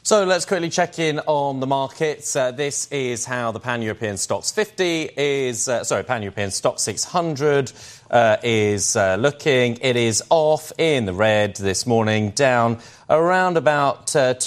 So let's quickly check in on the markets. This is how the Pan-European Stocks 50 is, Pan-European Stock 600 is looking. It is off in the red this morning, down around about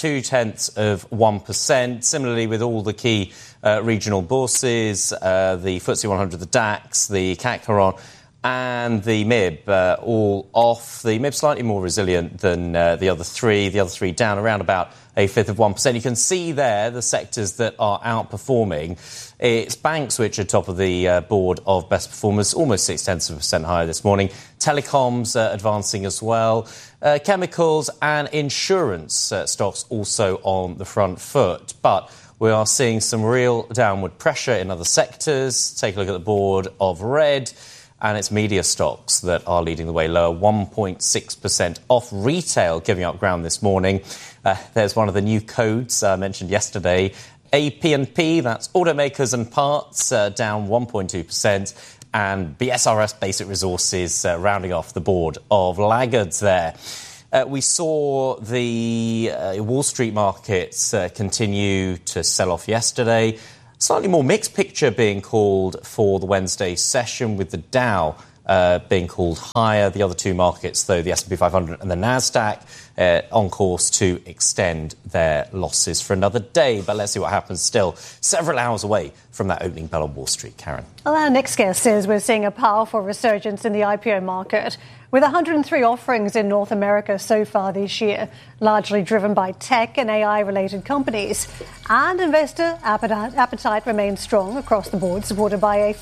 0.2%. Similarly with all the key regional bourses, the FTSE 100, the DAX, the CAC Quarante, and the MIB all off. The MIB slightly more resilient than the other three. The other three down around about 0.1%. You can see there the sectors that are outperforming. It's banks which are top of the board of best performers, almost 0.6% higher this morning. Telecoms advancing as well. Chemicals and insurance stocks also on the front foot. But we are seeing some real downward pressure in other sectors. Take a look at the board of red. And it's media stocks that are leading the way lower, 1.6% off. Retail giving up ground this morning. There's one of the new codes I mentioned yesterday. AP&P, that's automakers and parts, down 1.2%. And BSRS, Basic Resources, rounding off the board of laggards there. We saw the Wall Street markets continue to sell off yesterday. Slightly more mixed picture being called for the Wednesday session, with the Dow being called higher. The other two markets, though, the S&P 500 and the Nasdaq, on course to extend their losses for another day. But let's see what happens. Still several hours away from that opening bell on Wall Street. Karen. Well, our next guest says we're seeing a powerful resurgence in the IPO market, with 103 offerings in North America so far this year, largely driven by tech and AI-related companies. And investor appetite remains strong across the board, supported by a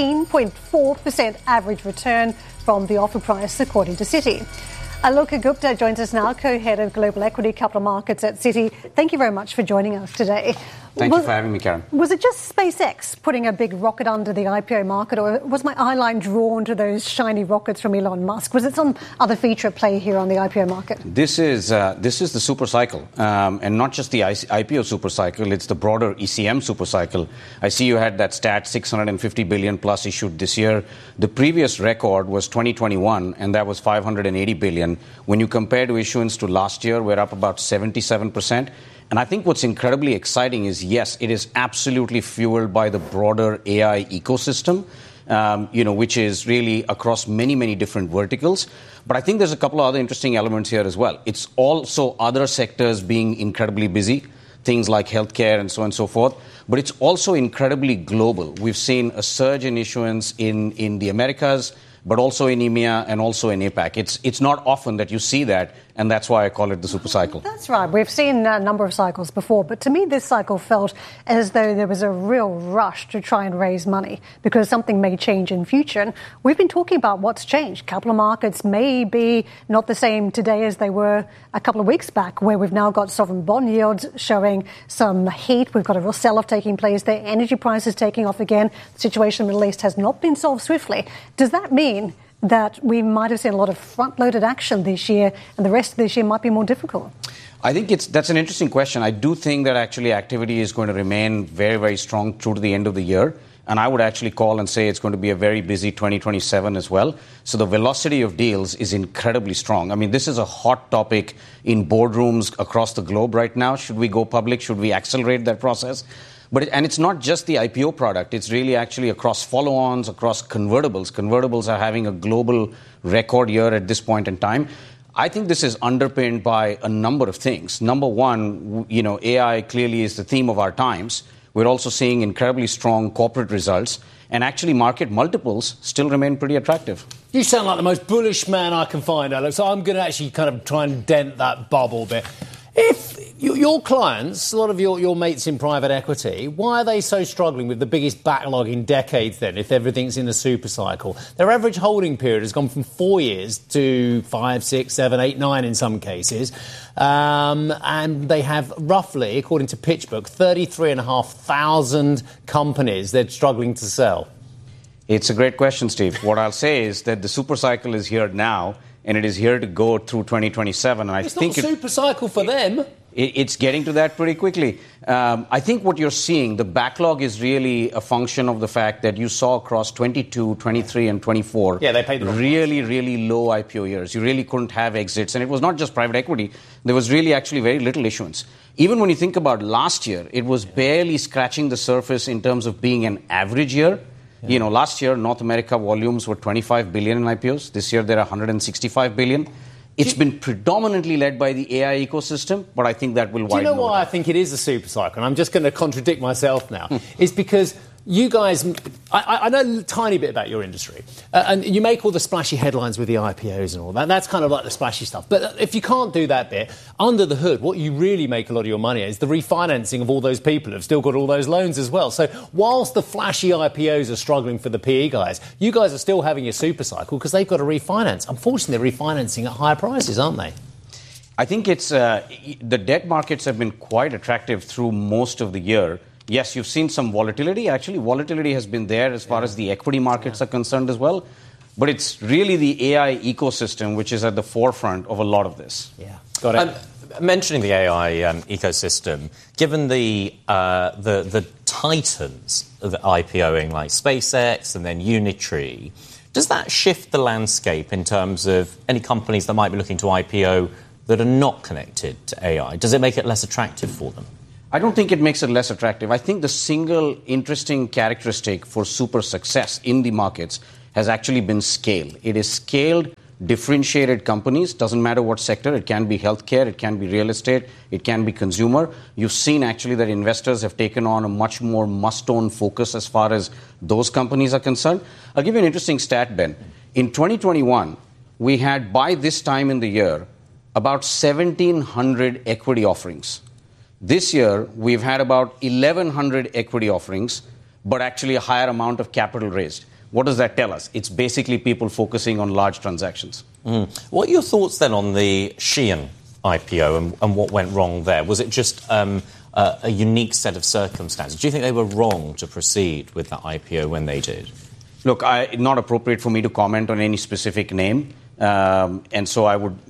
14.4% average return from the offer price, according to Citi. Alok Gupta joins us now, co-head of Global Equity Capital Markets at Citi. Thank you very much for joining us today. Thank you for having me, Karen. Was it just SpaceX putting a big rocket under the IPO market, or was my eye line drawn to those shiny rockets from Elon Musk? Was it some other feature at play here on the IPO market? This is the super cycle, and not just the IPO super cycle. It's the broader ECM super cycle. I see you had that stat, 650 billion plus issued this year. The previous record was 2021, and that was 580 billion. When you compare to issuance to last year, we're up about 77%. And I think what's incredibly exciting is, yes, it is absolutely fueled by the broader AI ecosystem, which is really across many, many different verticals. But I think there's a couple of other interesting elements here as well. It's also other sectors being incredibly busy, things like healthcare and so on and so forth. But it's also incredibly global. We've seen a surge in issuance in the Americas, but also in EMEA and also in APAC. It's not often that you see that, and that's why I call it the super cycle. That's right. We've seen a number of cycles before, but to me this cycle felt as though there was a real rush to try and raise money because something may change in future. And we've been talking about what's changed. Capital markets may be not the same today as they were a couple of weeks back, where we've now got sovereign bond yields showing some heat. We've got a real sell-off taking place there. Energy prices taking off again. The situation in the Middle East has not been solved swiftly. Does that mean that we might have seen a lot of front-loaded action this year and the rest of this year might be more difficult? I think that's an interesting question. I do think that actually activity is going to remain very, very strong through to the end of the year. And I would actually call and say it's going to be a very busy 2027 as well. So the velocity of deals is incredibly strong. I mean, this is a hot topic in boardrooms across the globe right now. Should we go public? Should we accelerate that process? And it's not just the IPO product. It's really actually across follow-ons, across convertibles. Convertibles are having a global record year at this point in time. I think this is underpinned by a number of things. Number one, AI clearly is the theme of our times. We're also seeing incredibly strong corporate results. And actually, market multiples still remain pretty attractive. You sound like the most bullish man I can find, Alex. So I'm going to actually kind of try and dent that bubble a bit. If your clients, a lot of your mates in private equity, why are they so struggling with the biggest backlog in decades then, if everything's in the super cycle? Their average holding period has gone from 4 years to 5, 6, 7, 8, 9 in some cases. And they have roughly, according to PitchBook, 33,500 companies they're struggling to sell. It's a great question, Steve. What I'll say is that the super cycle is here now, and it is here to go through 2027. And it's not a super cycle for them. It's getting to that pretty quickly. I think what you're seeing, the backlog is really a function of the fact that you saw across 22, 23, and 24 they paid the really low IPO years. You really couldn't have exits. And it was not just private equity. There was really actually very little issuance. Even when you think about last year, it was barely scratching the surface in terms of being an average year. Yeah. Last year, North America volumes were 25 billion in IPOs. This year, there are 165 billion. It's been predominantly led by the AI ecosystem, but I think that will widen. Do you know why I think it is a super cycle? And I'm just going to contradict myself now. It's because you guys, I know a tiny bit about your industry, and you make all the splashy headlines with the IPOs and all that. That's kind of like the splashy stuff. But if you can't do that bit, under the hood, what you really make a lot of your money is the refinancing of all those people who've still got all those loans as well. So whilst the flashy IPOs are struggling for the PE guys, you guys are still having your super cycle because they've got to refinance. Unfortunately, they're refinancing at higher prices, aren't they? I think it's the debt markets have been quite attractive through most of the year. Yes, you've seen some volatility. Actually, volatility has been there as far as the equity markets are concerned as well. But it's really the AI ecosystem which is at the forefront of a lot of this. Yeah, got it. Mentioning the AI ecosystem, given the titans of the IPOing like SpaceX and then Unitree, does that shift the landscape in terms of any companies that might be looking to IPO that are not connected to AI? Does it make it less attractive for them? I don't think it makes it less attractive. I think the single interesting characteristic for super success in the markets has actually been scale. It is scaled, differentiated companies. Doesn't matter what sector. It can be healthcare. It can be real estate. It can be consumer. You've seen actually that investors have taken on a much more must-own focus as far as those companies are concerned. I'll give you an interesting stat, Ben. In 2021, we had, by this time in the year, about 1,700 equity offerings. This year, we've had about 1,100 equity offerings, but actually a higher amount of capital raised. What does that tell us? It's basically people focusing on large transactions. What are your thoughts then on the Shein IPO and what went wrong there? Was it just a unique set of circumstances? Do you think they were wrong to proceed with that IPO when they did? Look, it's not appropriate for me to comment on any specific name. And so I would,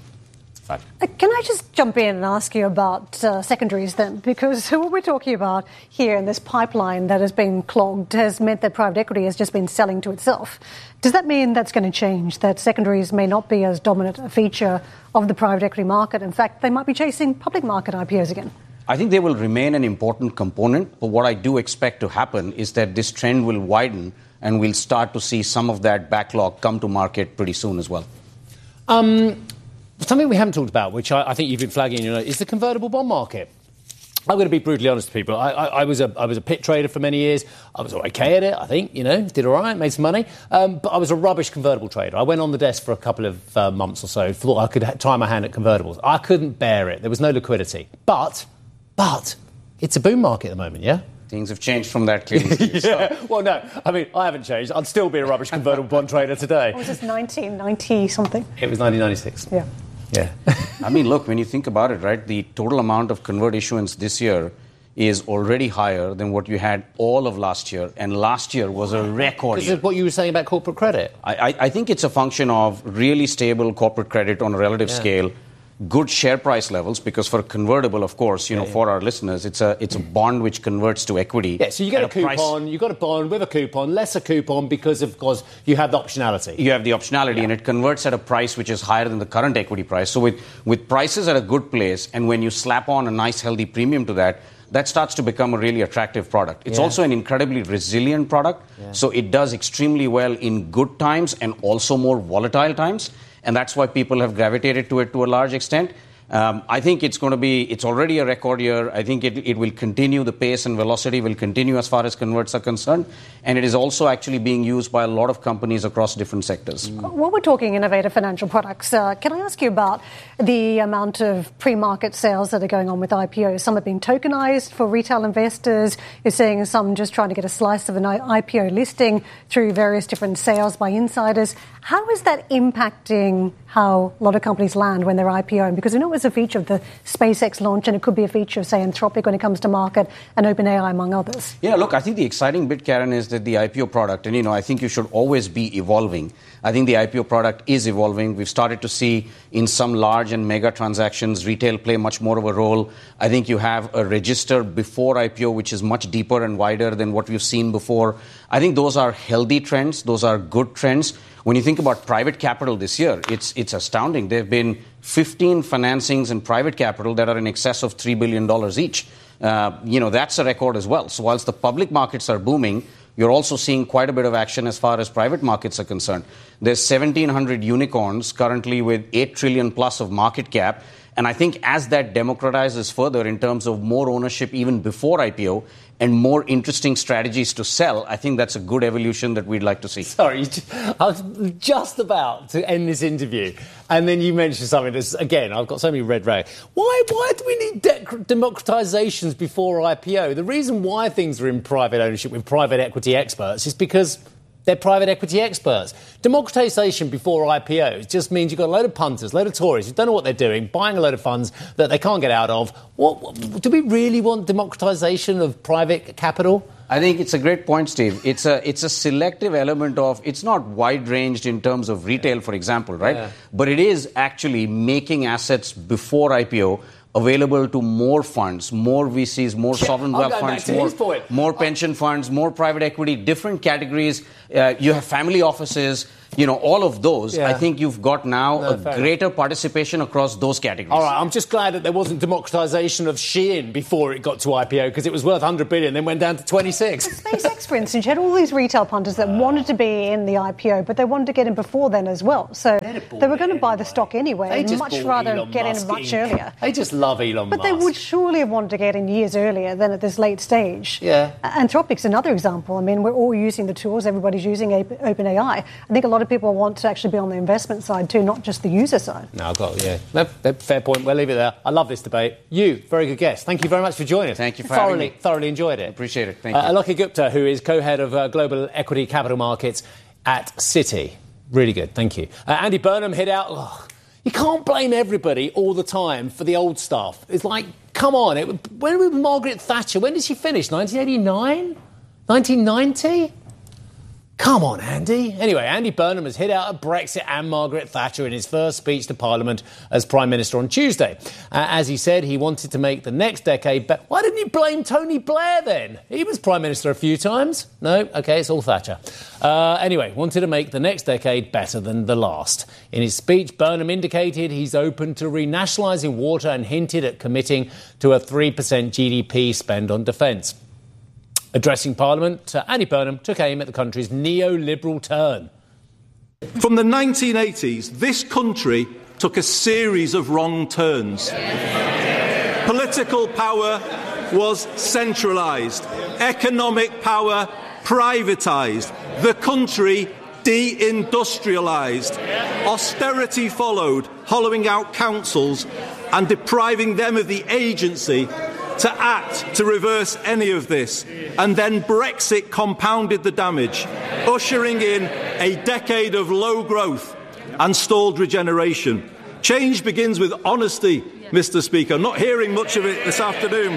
Can I just jump in and ask you about secondaries then? Because what we're talking about here in this pipeline that has been clogged has meant that private equity has just been selling to itself. Does that mean that's going to change, that secondaries may not be as dominant a feature of the private equity market? In fact, they might be chasing public market IPOs again. I think they will remain an important component. But what I do expect to happen is that this trend will widen and we'll start to see some of that backlog come to market pretty soon as well. Something we haven't talked about, which I think you've been flagging, is the convertible bond market. I'm going to be brutally honest with people. I was a pit trader for many years. I was okay at it, I think, did all right, made some money. But I was a rubbish convertible trader. I went on the desk for a couple of months or so, thought I could try my hand at convertibles. I couldn't bear it. There was no liquidity. But it's a boom market at the moment, yeah? Things have changed from that clearly. Yeah. Well, no. I mean, I haven't changed. I'd still be a rubbish convertible bond trader today. Was this 1990-something? It was 1996. Yeah. Yeah. I mean, look, when you think about it, right, the total amount of convert issuance this year is already higher than what you had all of last year. And last year was a record This year. is what you were saying about corporate credit. I think it's a function of really stable corporate credit on a relative scale, good share price levels, because for a convertible, of course, for our listeners, it's a bond which converts to equity. Yeah, so you get a coupon, you got a bond with a coupon, lesser coupon because you have the optionality. You have the optionality, and it converts at a price which is higher than the current equity price. So with prices at a good place, and when you slap on a nice, healthy premium to that, that starts to become a really attractive product. It's also an incredibly resilient product, so it does extremely well in good times and also more volatile times. And that's why people have gravitated to it to a large extent. I think it's already a record year. I think it will continue. The pace and velocity will continue as far as converts are concerned. And it is also actually being used by a lot of companies across different sectors. While we're talking innovative financial products, can I ask you about the amount of pre-market sales that are going on with IPOs? Some have been tokenized for retail investors. You're seeing some just trying to get a slice of an IPO listing through various different sales by insiders. How is that impacting how a lot of companies land when they're IPOing? Because we know it was as a feature of the SpaceX launch, and it could be a feature of, say, Anthropic when it comes to market, and OpenAI, among others. Yeah, look, I think the exciting bit, Karen, is that the IPO product, and, I think you should always be evolving. I think the IPO product is evolving. We've started to see in some large and mega transactions, retail play much more of a role. I think you have a register before IPO, which is much deeper and wider than what we've seen before. I think those are healthy trends. Those are good trends. When you think about private capital this year, it's astounding. There have been 15 financings in private capital that are in excess of $3 billion each. That's a record as well. So whilst the public markets are booming, you're also seeing quite a bit of action as far as private markets are concerned. There's 1,700 unicorns currently with $8 trillion plus of market cap. And I think as that democratizes further in terms of more ownership even before IPO and more interesting strategies to sell, I think that's a good evolution that we'd like to see. Sorry, I was just about to end this interview, and then you mentioned something that's, again, I've got so many red rags. Why do we need democratizations before IPO? The reason why things are in private ownership with private equity experts is because they're private equity experts. Democratisation before IPOs just means you've got a load of punters, a load of Tories who don't know what they're doing, buying a load of funds that they can't get out of. Do we really want democratisation of private capital? I think it's a great point, Steve. It's a selective element of, it's not wide-ranged in terms of retail, for example, right? Yeah. But it is actually making assets before IPO available to more funds, more VCs, more sovereign wealth funds, more pension funds, more private equity, different categories. You have family offices, all of those. Yeah. I think you've got now a greater participation across those categories. All right, I'm just glad that there wasn't democratisation of Shein before it got to IPO, because it was worth $100 billion, then went down to 26. SpaceX, for instance, you had all these retail punters that wanted to be in the IPO, but they wanted to get in before then as well. So they were going to buy the stock anyway. They'd much rather get in much earlier. They just love Elon Musk. But they would surely have wanted to get in years earlier than at this late stage. Yeah. Anthropic's another example. I mean, we're all using the tools. Everybody's using OpenAI. I think a lot of people want to actually be on the investment side too, not just the user side. No, fair point. We'll leave it there. I love this debate. Very good guest. Thank you very much for joining us. Thank you for having me. Thoroughly enjoyed it. Appreciate it. Thank you. Alok Gupta, who is co-head of Global Equity Capital Markets at Citi. Really good. Thank you. Andy Burnham hit out. You can't blame everybody all the time for the old stuff. It's like, come on. When was Margaret Thatcher? When did she finish? 1989? 1990? Come on, Andy. Anyway, Andy Burnham has hit out at Brexit and Margaret Thatcher in his first speech to Parliament as Prime Minister on Tuesday. As he said, he wanted to make the next decade better. Why didn't he blame Tony Blair then? He was Prime Minister a few times. No? OK, it's all Thatcher. Anyway, wanted to make the next decade better than the last. In his speech, Burnham indicated he's open to renationalising water and hinted at committing to a 3% GDP spend on defence. Addressing Parliament, Andy Burnham took aim at the country's neoliberal turn. From the 1980s, this country took a series of wrong turns. Political power was centralised. Economic power privatised. The country deindustrialised. Austerity followed, hollowing out councils and depriving them of the agency to act to reverse any of this. And then Brexit compounded the damage, ushering in a decade of low growth and stalled regeneration. Change begins with honesty, Mr. Speaker. I'm not hearing much of it this afternoon.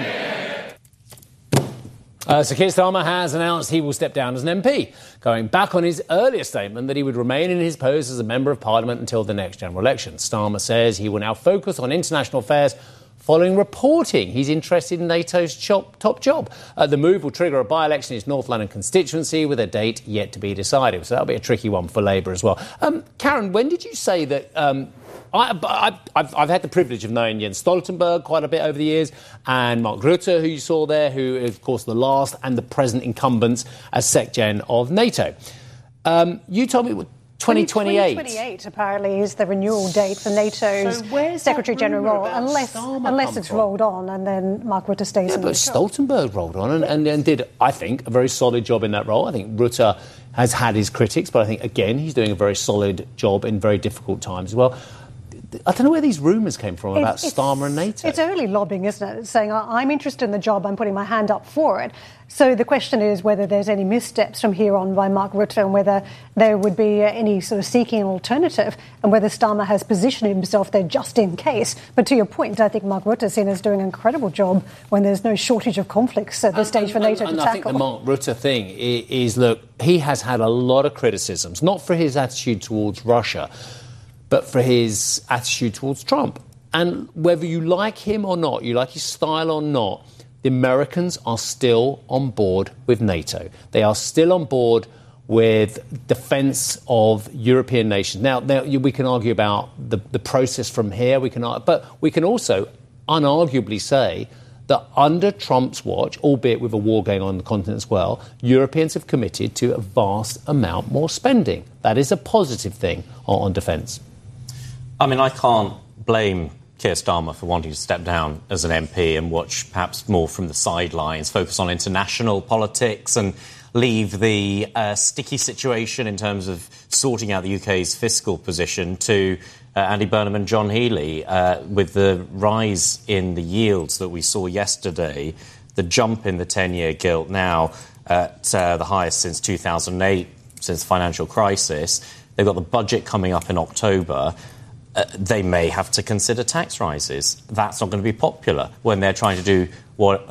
Sir Keir Starmer has announced he will step down as an MP, going back on his earlier statement that he would remain in his post as a Member of Parliament until the next general election. Starmer says he will now focus on international affairs following reporting he's interested in NATO's top job. The move will trigger a by-election in his North London constituency with a date yet to be decided. So that'll be a tricky one for Labour as well. Karen, when did you say that... I've had the privilege of knowing Jens Stoltenberg quite a bit over the years, and Mark Rutte, who you saw there, who is, of course, the last and the present incumbents as SecGen of NATO. You told me... 2028. 2028 apparently is the renewal date for NATO's Secretary-General role, unless it's rolled on and then Mark Rutte stays in the job. Stoltenberg rolled on and did, I think, a very solid job in that role. I think Rutte has had his critics, but I think, again, he's doing a very solid job in very difficult times as well. I don't know where these rumours came from about Starmer and NATO. It's early lobbying, isn't it? It's saying, I'm interested in the job, I'm putting my hand up for it. So the question is whether there's any missteps from here on by Mark Rutte and whether there would be any sort of seeking an alternative and whether Starmer has positioned himself there just in case. But to your point, I think Mark Rutte is seen as doing an incredible job when there's no shortage of conflicts at this stage for NATO to tackle. I think the Mark Rutte thing is, look, he has had a lot of criticisms, not for his attitude towards Russia, but for his attitude towards Trump. And whether you like him or not, you like his style or not, the Americans are still on board with NATO. They are still on board with defence of European nations. Now, we can argue about the process from here, but we can also unarguably say that under Trump's watch, albeit with a war going on in the continent as well, Europeans have committed to a vast amount more spending. That is a positive thing on defence. I mean, I can't blame Keir Starmer for wanting to step down as an MP and watch perhaps more from the sidelines, focus on international politics and leave the sticky situation in terms of sorting out the UK's fiscal position to Andy Burnham and John Healey. With the rise in the yields that we saw yesterday, the jump in the 10-year gilt now at the highest since 2008, since the financial crisis. They've got the budget coming up in October. They may have to consider tax rises. That's not going to be popular when they're trying to do what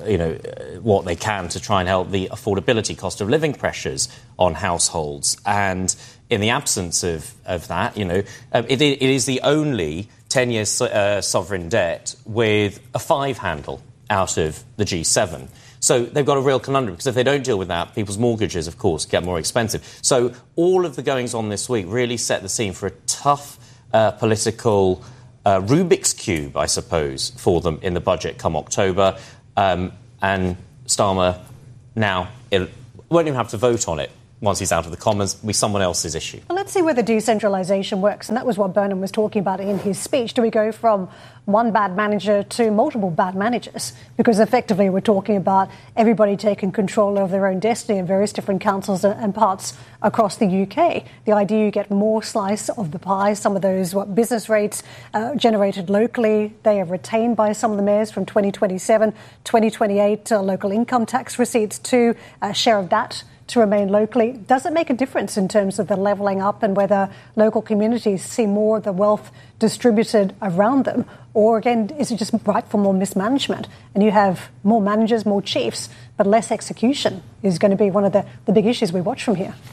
they can to try and help the affordability, cost of living pressures on households. And in the absence of that, it is the only 10-year sovereign debt with a 5 handle out of the G7. So they've got a real conundrum, because if they don't deal with that, people's mortgages, of course, get more expensive. So all of the goings-on this week really set the scene for a tough political Rubik's Cube, I suppose, for them in the budget come October. And Starmer now won't even have to vote on it once he's out of the Commons. It'll be someone else's issue. Well, let's see whether decentralisation works. And that was what Burnham was talking about in his speech. Do we go from one bad manager to multiple bad managers? Because effectively we're talking about everybody taking control of their own destiny in various different councils and parts across the UK. The idea you get more slice of the pie. Some of those business rates generated locally, they are retained by some of the mayors from 2027, 2028, local income tax receipts too, a share of that to remain locally. Does it make a difference in terms of the levelling up and whether local communities see more of the wealth distributed around them? Or, again, is it just ripe for more mismanagement? And you have more managers, more chiefs, but less execution is going to be one of the big issues we watch from here.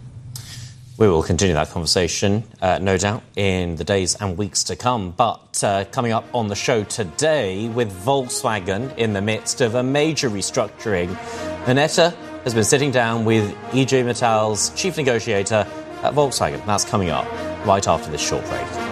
We will continue that conversation, no doubt, in the days and weeks to come. But coming up on the show today, with Volkswagen in the midst of a major restructuring, Annetta has been sitting down with IG Metall's chief negotiator at Volkswagen. That's coming up right after this short break.